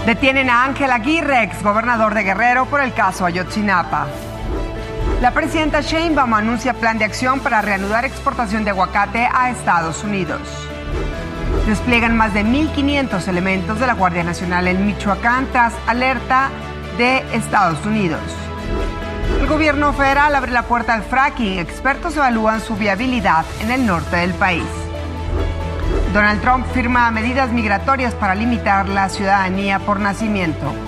Detienen a Ángel Aguirre, exgobernador de Guerrero, por el caso Ayotzinapa. La presidenta Sheinbaum anuncia plan de acción para reanudar exportación de aguacate a Estados Unidos. Despliegan más de 1,500 elementos de la Guardia Nacional en Michoacán tras alerta de Estados Unidos. El gobierno federal abre la puerta al fracking. Expertos evalúan su viabilidad en el norte del país. Donald Trump firma medidas migratorias para limitar la ciudadanía por nacimiento.